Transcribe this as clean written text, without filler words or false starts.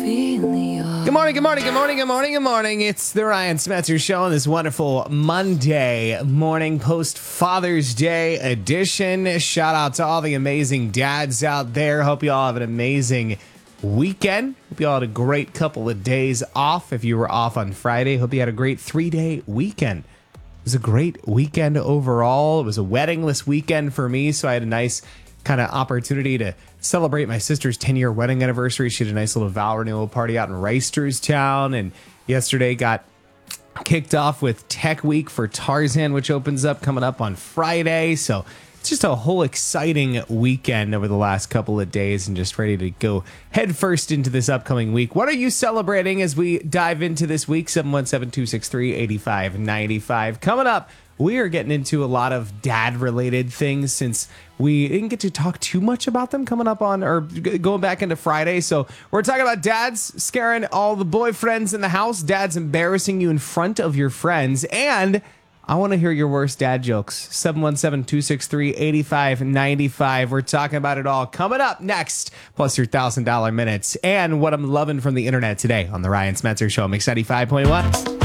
Good morning, good morning, good morning, good morning, good morning. It's the Ryan Smetzer Show on this wonderful Monday morning post Father's Day edition. Shout out to all the amazing dads out there. Hope you all have an amazing weekend. Hope you all had a great couple of days off. If you were off on Friday, hope you had a great 3-day weekend. It was a great weekend overall. It was a weddingless weekend for me, so I had a nice kind of opportunity to celebrate my sister's 10-year wedding anniversary. She had a nice little vow renewal party out in Reisterstown, and yesterday got kicked off with Tech Week for Tarzan, which opens up coming up on Friday. So it's just a whole exciting weekend over the last couple of days, and just ready to go head first into this upcoming week. What are you celebrating as we dive into this week? 717-263-8595. Coming up, we are getting into a lot of dad-related things since we didn't get to talk too much about them coming up on, or going back into Friday. So we're talking about dads scaring all the boyfriends in the house, dads embarrassing you in front of your friends, and I want to hear your worst dad jokes. 717-263-8595. We're talking about it all coming up next, plus your $1,000 minutes and what I'm loving from the internet today on the Ryan Smetzer Show, Mix 95.1.